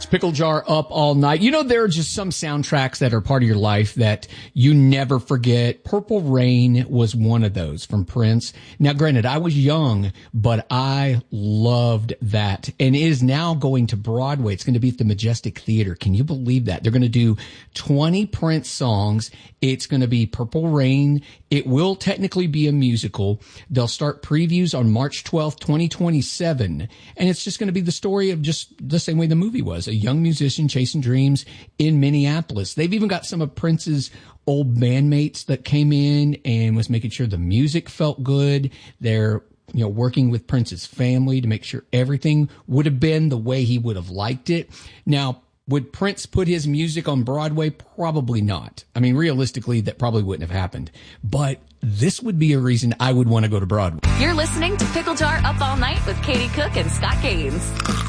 Pickle Jar Up All Night. You know, there are just some soundtracks that are part of your life that you never forget. Purple Rain was one of those from Prince. Now, granted, I was young, but I loved that. And it is now going to Broadway. It's going to be at the Majestic Theater. Can you believe that? They're going to do 20 Prince songs. It's going to be Purple Rain. It will technically be a musical. They'll start previews on March 12th, 2027. And it's just going to be the story of just the same way the movie was. A young musician chasing dreams in Minneapolis. They've even got some of Prince's old bandmates that came in and was making sure the music felt good. They're, working with Prince's family to make sure everything would have been the way he would have liked it. Now, would Prince put his music on Broadway? Probably not. I mean, realistically, that probably wouldn't have happened. But this would be a reason I would want to go to Broadway. You're listening to Pickle Jar Up All Night with Katie Cook and Scott Gaines.